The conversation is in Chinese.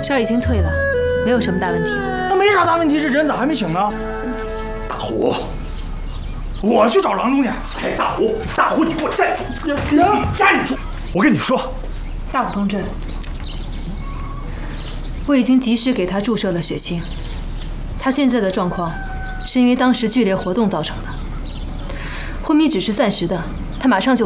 烧已经退了，没有什么大问题了。 那没啥大问题，这人咋还没醒呢？ 大虎， 我去找郎中去。 哎，大虎，你给我站住！你站住！我跟你说， 大虎同志，我已经及时给他注射了血清，他现在的状况是因为当时剧烈活动造成的，昏迷只是暂时的，他马上就